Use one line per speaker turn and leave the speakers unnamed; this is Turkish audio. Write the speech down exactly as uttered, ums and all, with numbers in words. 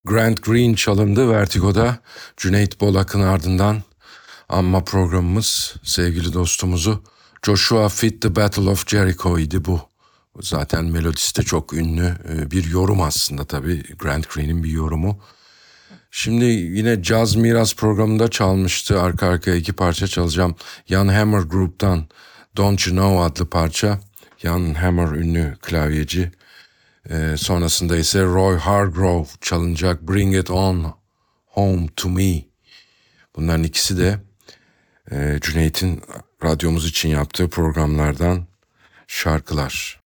Grant Green çalındı Vertigo'da. Cüneyt Bolak'ın ardından anma programımız sevgili dostumuzu Joshua Fit The Battle of Jericho idi bu. Zaten melodisi de çok ünlü bir yorum aslında tabii. Grant Green'in bir yorumu. Şimdi yine Caz Miras programında çalmıştı. Arka arkaya iki parça çalacağım. Jan Hammer Group'tan Don't You Know adlı parça. Jan Hammer ünlü klavyeci. Ee, sonrasında ise Roy Hargrove çalınacak Bring It On Home To Me. Bunların ikisi de e, Cüneyt'in radyomuz için yaptığı programlardan şarkılar.